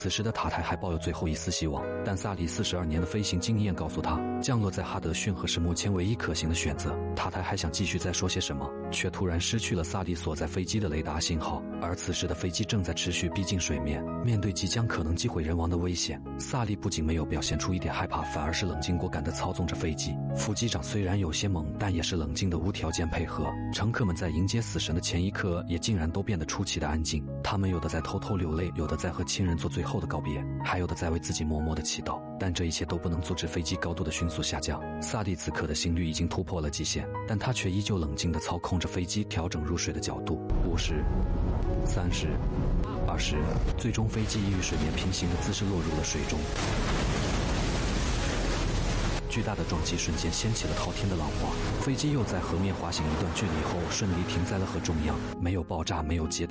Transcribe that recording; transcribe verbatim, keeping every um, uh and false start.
此时的塔台还抱有最后一丝希望，但萨利四十二年的飞行经验告诉他，降落在哈德逊河是目前唯一可行的选择。塔台还想继续再说些什么，却突然失去了萨利所在飞机的雷达信号，而此时的飞机正在持续逼近水面。面对即将可能击毁人亡的危险，萨利不仅没有表现出一点害怕，反而是冷静果敢地操纵着飞机。副机长虽然有些懵，但也是冷静地无条件配合。乘客们在迎接死神的前一刻，也竟然都变得出奇的安静。他们有的在偷偷流泪，有的在和亲人做最后的告别，还有的在为自己默默的祈祷。但这一切都不能阻止飞机高度的迅速下降。萨利此刻的心率已经突破了极限，但他却依旧冷静地操控着飞机，调整入水的角度。五十、三十、二十，最终飞机以与水面平行的姿势落入了水中。巨大的撞击瞬间掀起了滔天的浪花，飞机又在河面滑行一段距离后，顺利停在了河中央，没有爆炸，没有解体。